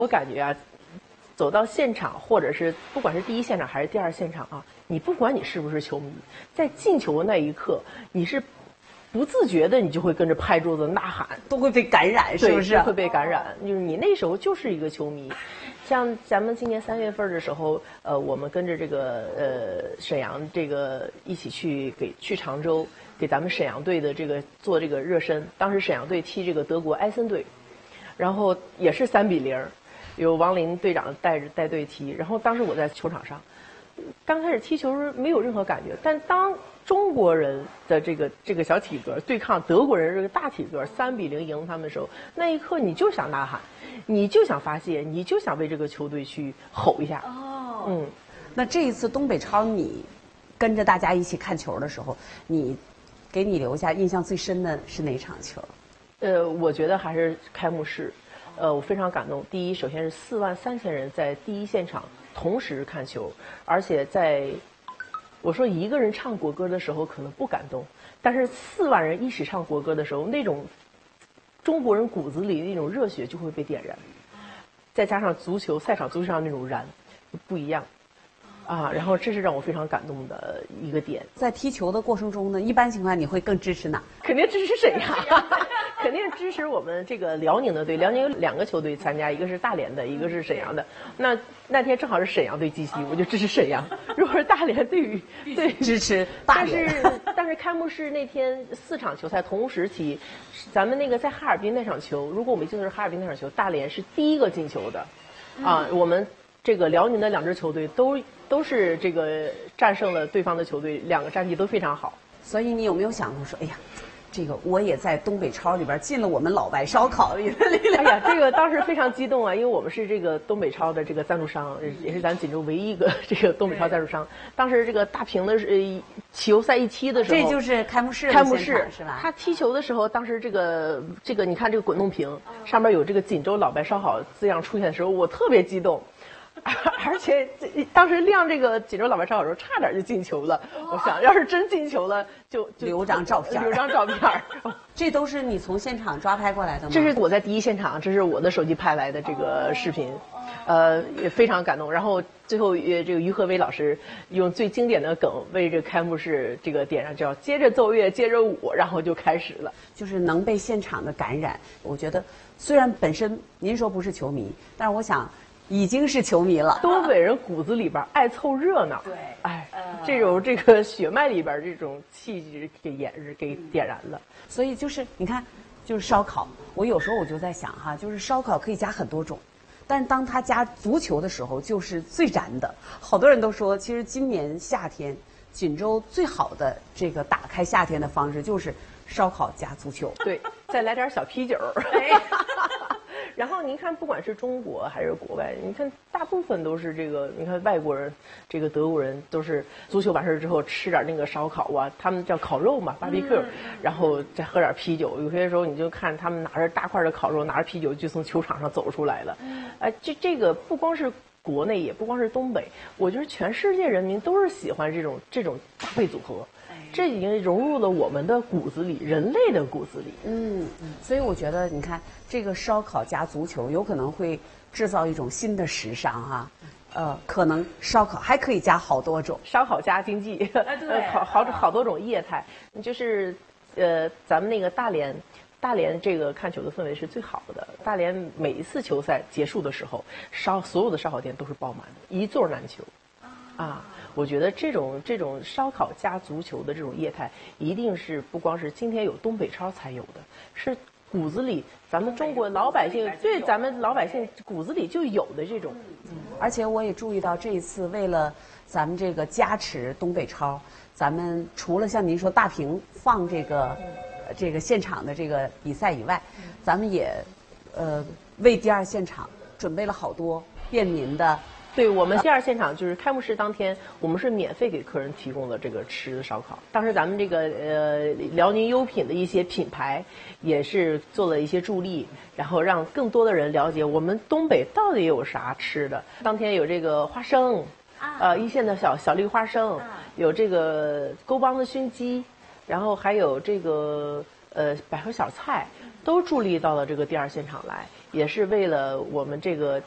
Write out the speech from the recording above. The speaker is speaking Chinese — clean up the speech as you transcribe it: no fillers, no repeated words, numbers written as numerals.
我感觉啊，走到现场，或者是不管是第一现场还是第二现场啊，你不管你是不是球迷，在进球的那一刻，你是不自觉的，你就会跟着拍桌子呐喊， 都会被感染，是不是？ 会被感染，就是你那时候就是一个球迷。像咱们今年3月份的时候，我们跟着这个沈阳这个一起去常州，给咱们沈阳队的这个做这个热身。当时沈阳队踢这个德国埃森队，然后也是3-0，有王林队长带队踢。然后当时我在球场上，刚开始踢球没有任何感觉，但当中国人的这个小体格对抗德国人这个大体格3-0赢他们的时候，那一刻你就想呐喊，你就想发泄，你就想为这个球队去吼一下。 哦，那这一次东北超，你跟着大家一起看球的时候，给你留下印象最深的是哪场球？ 我觉得还是开幕式，我非常感动。第一，首先是43000人在第一现场同时看球，而且我说一个人唱国歌的时候可能不感动，但是4万人一起唱国歌的时候，那种中国人骨子里的那种热血就会被点燃，再加上赛场足球上那种燃，不一样。然后这是让我非常感动的一个点。 在踢球的过程中呢，一般情况你会更支持哪？ 肯定支持沈阳，肯定支持我们这个辽宁的队。辽宁有2个球队参加，一个是大连的，一个是沈阳的。那天正好是沈阳队击西，我就支持沈阳。如果是大连对支持大连。 但是开幕式那天4场球赛同时踢，咱们那个在哈尔滨那场球，如果我没记错是哈尔滨那场球，大连是第一个进球的。我们这个辽宁的2支球队都是这个战胜了对方的球队，2个战绩都非常好。 所以你有没有想过说，哎呀，这个我也在东北超里边进了我们老白烧烤里的力量？ 哎呀，这个当时非常激动啊，因为我们是这个东北超的这个赞助商，也是咱锦州唯一一个这个东北超赞助商。当时这个大屏的球赛一踢的时候， 这就是开幕式是吧？ 他踢球的时候，当时这个你看这个滚动屏上面有这个锦州老白烧烤字样出现的时候，我特别激动。而且当时亮这个锦州老白烧烤的时候，差点就进球了。我想要是真进球了，就留张照片。这都是你从现场抓拍过来的吗？ 这是我在第一现场，这是我的手机拍来的这个视频，也非常感动。然后最后这个于和伟老师用最经典的梗为这个开幕式这个点上，叫接着奏乐，接着舞，然后就开始了。 就是能被现场的感染，我觉得虽然本身您说不是球迷，但是我想已经是球迷了。 东北人骨子里边爱凑热闹，对，这个血脉里边这种气质给点燃了。 所以就是你看，就是烧烤，我有时候我就在想哈，就是烧烤可以加很多种，但是当他加足球的时候，就是最燃的。好多人都说，其实今年夏天锦州最好的这个打开夏天的方式就是烧烤加足球， 对，再来点小啤酒。然后您看，不管是中国还是国外，你看大部分都是这个，你看外国人，这个德国人都是足球完事之后吃点那个烧烤啊，他们叫烤肉嘛，barbecue，然后再喝点啤酒。有些时候你就看他们拿着大块的烤肉，拿着啤酒就从球场上走出来了。这个不光是国内，也不光是东北，我觉得全世界人民都是喜欢这种搭配组合。这已经融入了我们的骨子里，人类的骨子里。 所以我觉得，你看这个烧烤加足球，有可能会制造一种新的时尚哈。可能烧烤还可以加好多种， 烧烤加经济，好多种业态。就是咱们那个大连这个看球的氛围是最好的。大连每一次球赛结束的时候，所有的烧烤店都是爆满的，一座难求。我觉得这种烧烤加足球的这种业态，一定是不光是今天有东北超才有的，是骨子里咱们中国老百姓对咱们老百姓骨子里就有的这种。 而且我也注意到这一次为了咱们这个加持东北超，咱们除了像您说大屏放这个现场的这个比赛以外，咱们也为第二现场准备了好多便民的。 对，我们第二现场就是开幕式当天，我们是免费给客人提供了这个吃的烧烤。当时咱们这个辽宁优品的一些品牌也是做了一些助力，然后让更多的人了解我们东北到底有啥吃的。当天有这个花生，一线的小绿花生，有这个沟帮子熏鸡，然后还有这个百合小菜，都助力到了这个第二现场来，也是为了我们这个